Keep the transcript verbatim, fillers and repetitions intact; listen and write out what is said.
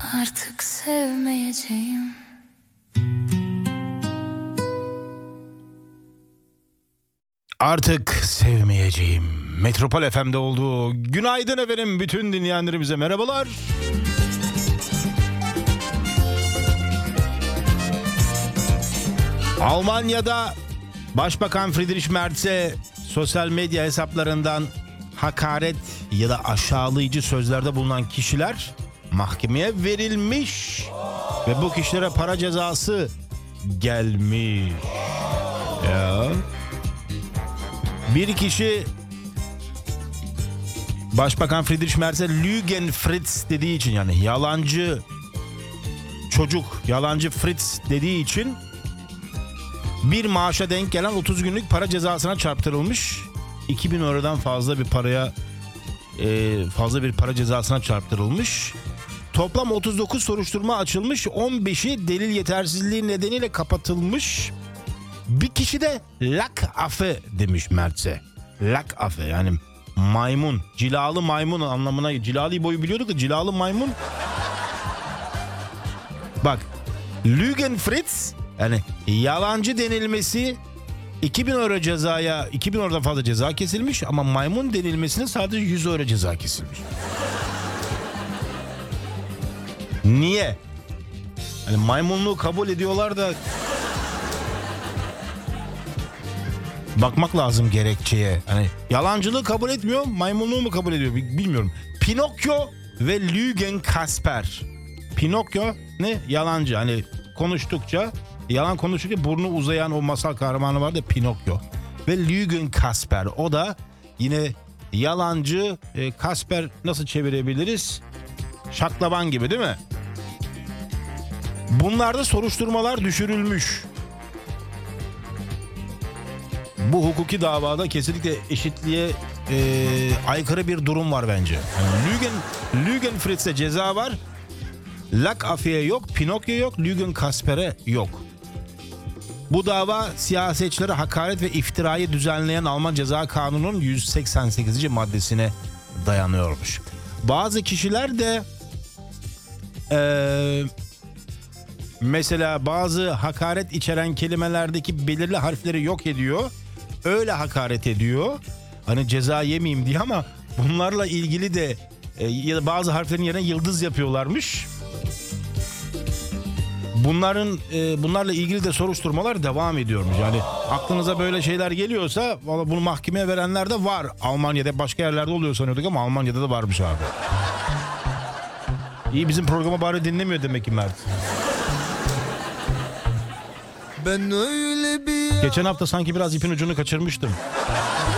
Artık sevmeyeceğim. Artık sevmeyeceğim. Metropol F M'de olduğu günaydın efendim, bütün dinleyenlerimize merhabalar. Almanya'da Başbakan Friedrich Merz'e sosyal medya hesaplarından hakaret ya da aşağılayıcı sözlerde bulunan kişiler mahkemeye verilmiş ve bu kişilere para cezası gelmiş. Ya. Bir kişi Başbakan Friedrich Merz'e Lügen Fritz dediği için, yani yalancı çocuk, yalancı Fritz dediği için bir maaşa denk gelen otuz günlük para cezasına çarptırılmış. iki bin eurodan fazla bir paraya fazla bir para cezasına çarptırılmış. Toplam otuz dokuz soruşturma açılmış. on beşi delil yetersizliği nedeniyle kapatılmış. Bir kişi de Lackaffe demiş Merz'e. Lackaffe yani maymun, cilalı maymun anlamına. Cilalı boyu biliyorduk da cilalı maymun. Bak, Lügen Fritz yani yalancı denilmesi iki bin euro cezaya, iki bin eurodan fazla ceza kesilmiş ama maymun denilmesine sadece yüz euro ceza kesilmiş. Niye? Hani maymunluğu kabul ediyorlar da bakmak lazım gerekçeye. Hani yalancılığı kabul etmiyor, maymunluğu mu kabul ediyor bilmiyorum. Pinokyo ve Lügen Kasper. Pinokyo ne? Yalancı. Hani konuştukça, yalan konuştukça burnu uzayan o masal kahramanı vardı, Pinokyo. Ve Lügen Kasper. O da yine yalancı. E, Kasper nasıl çevirebiliriz? Şaklaban gibi değil mi? Bunlarda soruşturmalar düşürülmüş. Bu hukuki davada kesinlikle eşitliğe e, aykırı bir durum var bence. Yani Lügen, Lügen Fritz'e ceza var. Lackaffe'ye yok, Pinokyo yok, Lügen Kasper'e yok. Bu dava siyasetçilere hakaret ve iftirayı düzenleyen Alman Ceza Kanunu'nun yüz seksen sekizinci maddesine dayanıyormuş. Bazı kişiler de e, mesela bazı hakaret içeren kelimelerdeki belirli harfleri yok ediyor. Öyle hakaret ediyor. Hani ceza yemeyeyim diye, ama bunlarla ilgili de e, ya da bazı harflerin yerine yıldız yapıyorlarmış. Bunların e, bunlarla ilgili de soruşturmalar devam ediyormuş. Yani aklınıza böyle şeyler geliyorsa vallahi bunu mahkemeye verenler de var. Almanya'da, başka yerlerde oluyor sanıyorduk ama Almanya'da da varmış abi. İyi, bizim programı bari dinlemiyor demek ki Mert. Ben öyle bir... Geçen hafta sanki biraz ipin ucunu kaçırmıştım.